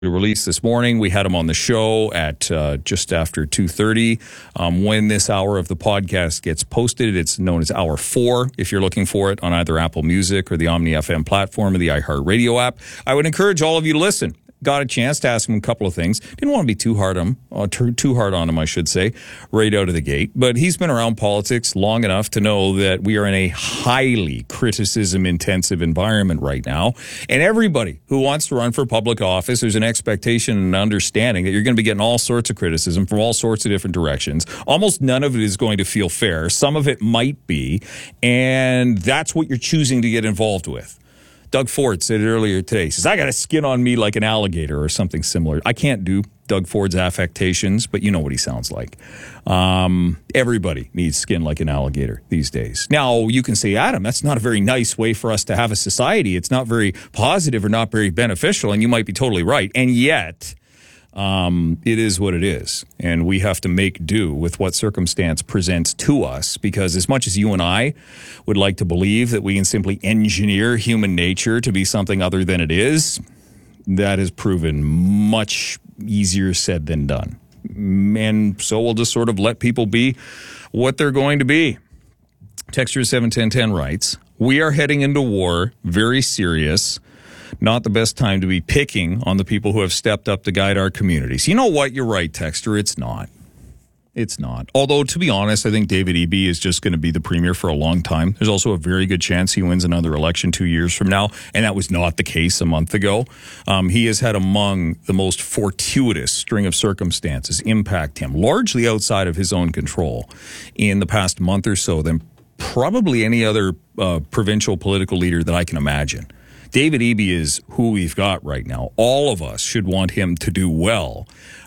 released this morning. We had him on the show at just after 2:30. When this hour of the podcast gets posted, it's known as Hour 4. If you're looking for it on either Apple Music or the Omni FM platform or the iHeartRadio app, I would encourage all of you to listen. Got a chance to ask him a couple of things. Didn't want to be too hard on him, I should say, right out of the gate. But he's been around politics long enough to know that we are in a highly criticism-intensive environment right now. And everybody who wants to run for public office, there's an expectation and understanding that you're going to be getting all sorts of criticism from all sorts of different directions. Almost none of it is going to feel fair. Some of it might be. And that's what you're choosing to get involved with. Doug Ford said it earlier today. He says, I got a skin on me like an alligator or something similar. I can't do Doug Ford's affectations, but you know what he sounds like. Everybody needs skin like an alligator these days. Now, you can say, Adam, that's not a very nice way for us to have a society. It's not very positive or not very beneficial, and you might be totally right. And yet, it is what it is, and we have to make do with what circumstance presents to us, because as much as you and I would like to believe that we can simply engineer human nature to be something other than it is, that has proven much easier said than done. And so we'll just sort of let people be what they're going to be. Texture 71010 writes, we are heading into war, very serious. Not the best time to be picking on the people who have stepped up to guide our communities. You know what? You're right, Texter. It's not. It's not. Although, to be honest, I think David Eby is just going to be the premier for a long time. There's also a very good chance he wins another election 2 years from now, and that was not the case a month ago. He has had among the most fortuitous string of circumstances impact him, largely outside of his own control, in the past month or so than probably any other provincial political leader that I can imagine. David Eby is who we've got right now. All of us should want him to do well.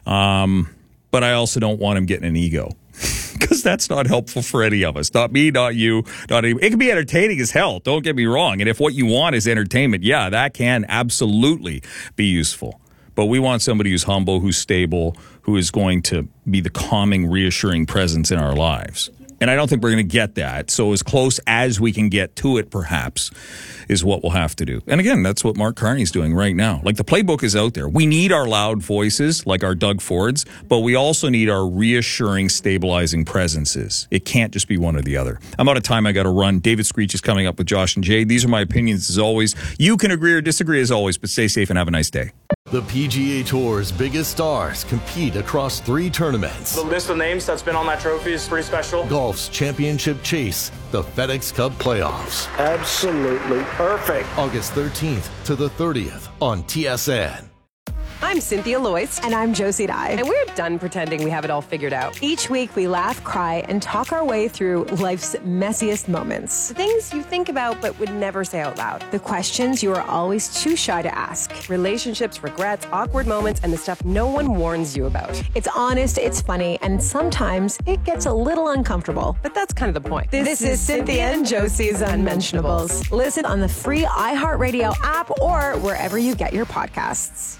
But I also don't want him getting an ego, because that's not helpful for any of us. Not me, not you, not any. It can be entertaining as hell, don't get me wrong. And if what you want is entertainment, yeah, that can absolutely be useful. But we want somebody who's humble, who's stable, who is going to be the calming, reassuring presence in our lives. And I don't think we're going to get that. So as close as we can get to it, perhaps, is what we'll have to do. And again, that's what Mark Carney's doing right now. Like, the playbook is out there. We need our loud voices, like our Doug Fords, but we also need our reassuring, stabilizing presences. It can't just be one or the other. I'm out of time. I got to run. David Screech is coming up with Josh and Jay. These are my opinions, as always. You can agree or disagree, as always, but stay safe and have a nice day. The PGA Tour's biggest stars compete across 3 tournaments. The list of names that's been on that trophy is pretty special. Golf's championship chase, the FedEx Cup playoffs. Absolutely perfect. August 13th to the 30th on TSN. I'm Cynthia Loyce. And I'm Josie Dye. And we're done pretending we have it all figured out. Each week we laugh, cry, and talk our way through life's messiest moments. The things you think about but would never say out loud. The questions you are always too shy to ask. Relationships, regrets, awkward moments, and the stuff no one warns you about. It's honest, it's funny, and sometimes it gets a little uncomfortable. But that's kind of the point. This is Cynthia and Josie's Unmentionables. Listen on the free iHeartRadio app or wherever you get your podcasts.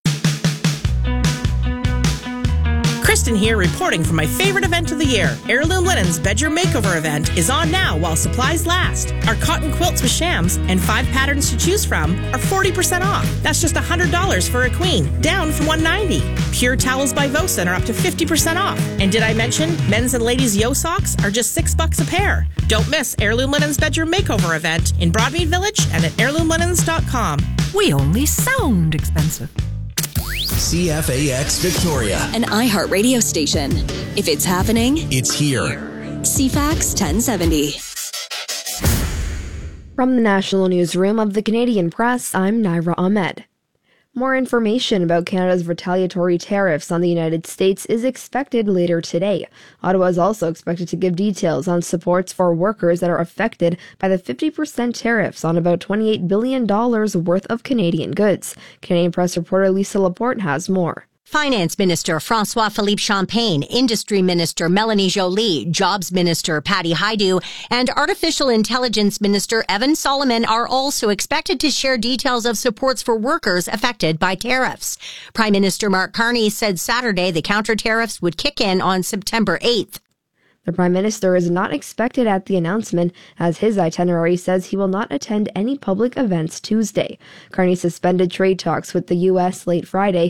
Kristen here, reporting from my favorite event of the year. Heirloom Linen's Bedroom Makeover event is on now while supplies last. Our cotton quilts with shams and 5 patterns to choose from are 40% off. That's just $100 for a queen, down from $190. Pure towels by Vosen are up to 50% off. And did I mention men's and ladies' Yo socks are just $6 a pair? Don't miss Heirloom Linen's Bedroom Makeover event in Broadmead Village and at heirloomlinens.com. We only sound expensive. CFAX Victoria, an iHeartRadio station. If it's happening, it's here. CFAX 1070. From the National Newsroom of the Canadian Press, I'm Naira Ahmed. More information about Canada's retaliatory tariffs on the United States is expected later today. Ottawa is also expected to give details on supports for workers that are affected by the 50% tariffs on about $28 billion worth of Canadian goods. Canadian Press reporter Lisa Laporte has more. Finance Minister François-Philippe Champagne, Industry Minister Melanie Joly, Jobs Minister Patty Hajdu, and Artificial Intelligence Minister Evan Solomon are also expected to share details of supports for workers affected by tariffs. Prime Minister Mark Carney said Saturday the counter tariffs would kick in on September 8th. The Prime Minister is not expected at the announcement, as his itinerary says he will not attend any public events Tuesday. Carney suspended trade talks with the U.S. late Friday